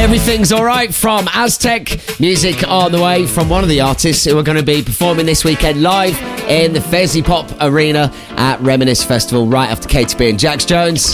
Everything's Alright from Aztec. Music on the way from one of the artists who are going to be performing this weekend live in the Fezzy Pop Arena at Reminisce Festival right after Katy B and Jax Jones.